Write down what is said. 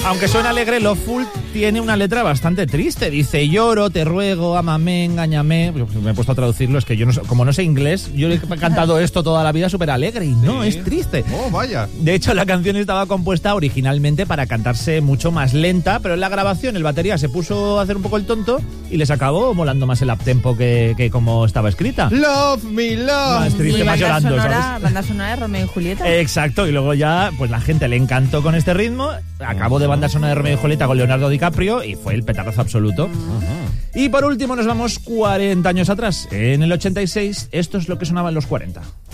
Aunque suena alegre, Loveful tiene una letra bastante triste. Dice, lloro, te ruego, ámame, engáñame. Me he puesto a traducirlo, es que yo no sé, como no sé inglés, yo he cantado esto toda la vida súper alegre y no, es triste. Oh, vaya. De hecho, la canción estaba compuesta originalmente para cantarse mucho más lenta, pero en la grabación el batería se puso a hacer un poco el tonto y les acabó molando más el uptempo que como estaba escrita. Love me, love. Más triste, más llorando, ¿sabes? Banda sonora de Romeo y Julieta. Exacto, y luego ya, pues la gente le encantó con este ritmo, acabó de banda sonora de Romeo y Julieta con Leonardo DiCaprio y fue el petardazo absoluto. Y por último nos vamos 40 años atrás. En el 86, esto es lo que sonaba en los 40.